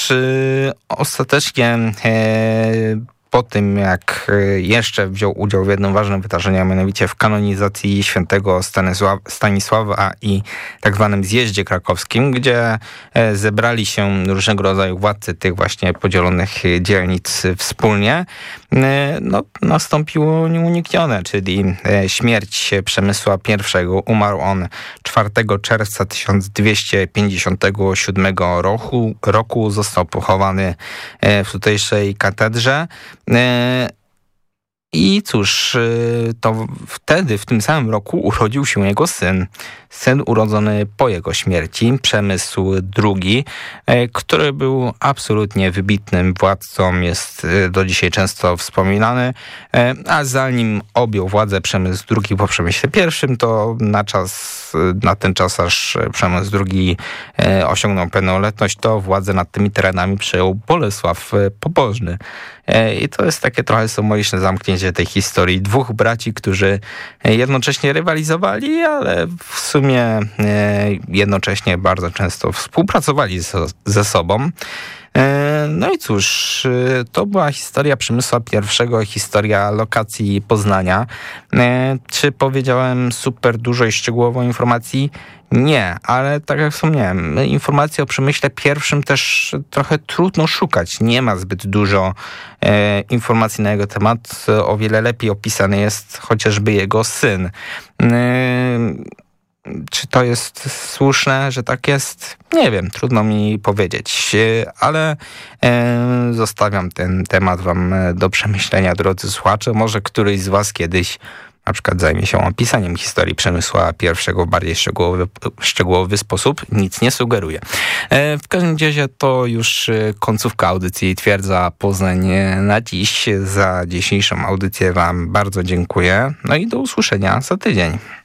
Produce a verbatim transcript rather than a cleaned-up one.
cóż, ostatecznie po tym, jak jeszcze wziął udział w jednym ważnym wydarzeniu, a mianowicie w kanonizacji świętego Stanisława, Stanisława i tak zwanym zjeździe krakowskim, gdzie zebrali się różnego rodzaju władcy tych właśnie podzielonych dzielnic wspólnie, no, nastąpiło nieuniknione, czyli śmierć Przemysła pierwszego. Umarł on czwartego czerwca tysiąc dwieście pięćdziesiątego siódmego roku. roku. Został pochowany w tutejszej katedrze. I cóż, to wtedy, w tym samym roku urodził się jego syn. Syn urodzony po jego śmierci, Przemysł drugi, który był absolutnie wybitnym władcą, jest do dzisiaj często wspominany, a zanim objął władzę Przemysł drugi po Przemyśle pierwszym, to na czas, na ten czas, aż Przemysł drugi osiągnął pełnoletność, to władzę nad tymi terenami przejął Bolesław Pobożny. I to jest takie trochę symboliczne zamknięcie tej historii dwóch braci, którzy jednocześnie rywalizowali, ale w sumie jednocześnie bardzo często współpracowali ze sobą. No i cóż, to była historia Przemysła pierwszego, historia lokacji Poznania. Czy powiedziałem super dużo i szczegółowo informacji? Nie, ale tak jak wspomniałem, informacji o Przemyśle pierwszym też trochę trudno szukać. Nie ma zbyt dużo e, informacji na jego temat. O wiele lepiej opisany jest chociażby jego syn. E, Czy to jest słuszne, że tak jest? Nie wiem, trudno mi powiedzieć, ale zostawiam ten temat wam do przemyślenia, drodzy słuchacze. Może któryś z was kiedyś na przykład zajmie się opisaniem historii Przemysła pierwszego w bardziej szczegółowy, szczegółowy sposób. Nic nie sugeruję. W każdym razie to już końcówka audycji Twierdza Poznań na dziś. Za dzisiejszą audycję wam bardzo dziękuję. No i do usłyszenia za tydzień.